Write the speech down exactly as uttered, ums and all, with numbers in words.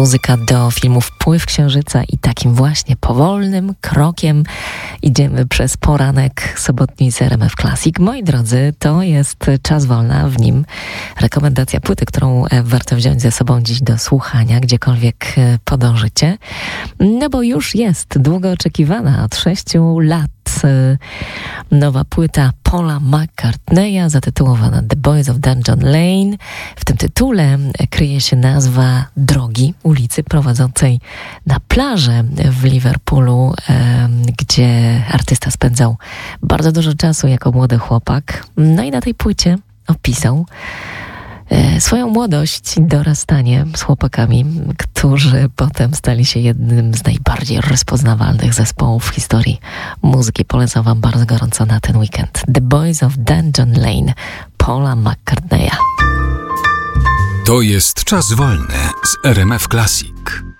muzyka do filmu Wpływ Księżyca i takim właśnie powolnym krokiem idziemy przez poranek sobotni z R M F Classic. Moi drodzy, to jest Czas Wolna, w nim rekomendacja płyty, którą warto wziąć ze sobą dziś do słuchania, gdziekolwiek podążycie. No bo już jest długo oczekiwana, od sześciu lat, nowa płyta Paula McCartneya zatytułowana The Boys of Dungeon Lane. W tym tytule kryje się nazwa drogi, ulicy prowadzącej na plażę w Liverpoolu, gdzie artysta spędzał bardzo dużo czasu jako młody chłopak. No i na tej płycie opisał swoją młodość i dorastanie z chłopakami, którzy potem stali się jednym z najbardziej rozpoznawalnych zespołów w historii muzyki. Polecam wam bardzo gorąco na ten weekend. The Boys of Dungeon Lane, Paula McCartneya. To jest Czas Wolny z R M F Classic.